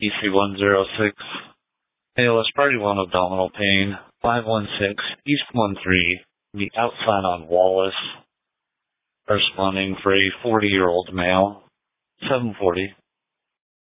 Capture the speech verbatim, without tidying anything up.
E C one zero six. A L S Party one abdominal pain. five one six, East one three. The outside on Wallace. Responding for a forty-year-old male. seven forty.